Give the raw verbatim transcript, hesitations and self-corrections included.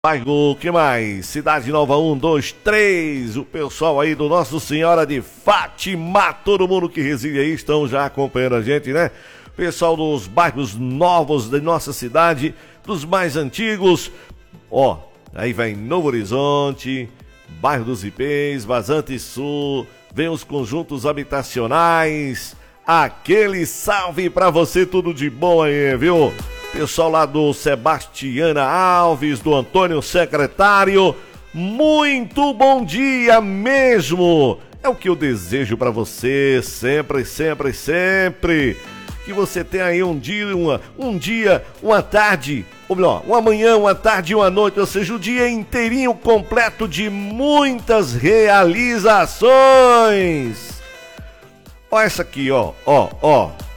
Bairro, que mais? Cidade Nova, um, dois, três. O pessoal aí do Nossa Senhora de Fátima, todo mundo que reside aí estão já acompanhando a gente, né? Pessoal dos bairros novos da nossa cidade, dos mais antigos. Ó, aí vem Novo Horizonte, bairro dos Ipês, Vazante Sul, vem os conjuntos habitacionais. Aquele salve pra você, tudo de bom aí, viu? Pessoal lá do Sebastiana Alves, do Antônio Secretário, muito bom dia mesmo! É o que eu desejo pra você, sempre, sempre, sempre. Que você tenha aí um dia, uma, um dia, uma tarde, ou melhor, uma manhã, uma tarde e uma noite, ou seja, o dia inteirinho completo de muitas realizações. Ó essa aqui, ó, ó, ó.